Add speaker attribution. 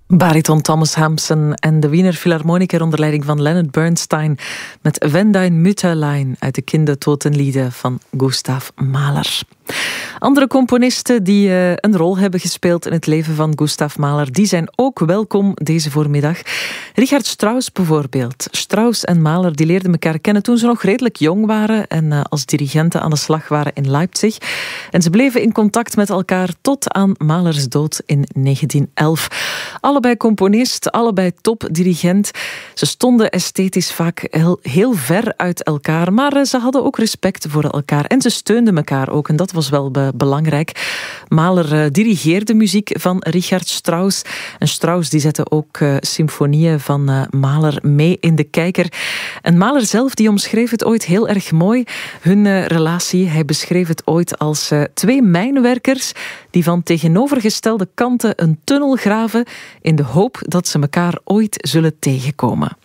Speaker 1: Bariton Thomas Hampson en de Wiener Philharmoniker onder leiding van Leonard Bernstein met Wenn dein Mütterlein uit de Kindertotenlieden van Gustav Mahler. Andere componisten die een rol hebben gespeeld in het leven van Gustav Mahler, die zijn ook welkom deze voormiddag. Richard Strauss bijvoorbeeld. Strauss en Mahler die leerden elkaar kennen toen ze nog redelijk jong waren en als dirigenten aan de slag waren in Leipzig. En ze bleven in contact met elkaar tot aan Mahlers dood in 1911. Allebei componist, allebei topdirigent. Ze stonden esthetisch vaak heel ver uit elkaar, maar ze hadden ook respect voor elkaar en ze steunden elkaar ook. En dat was wel belangrijk. Mahler dirigeerde muziek van Richard Strauss. En Strauss die zette ook symfonieën van Mahler mee in de kijker. En Mahler zelf die omschreef het ooit heel erg mooi. Hun relatie, hij beschreef het ooit als twee mijnwerkers die van tegenovergestelde kanten een tunnel graven in de hoop dat ze elkaar ooit zullen tegenkomen.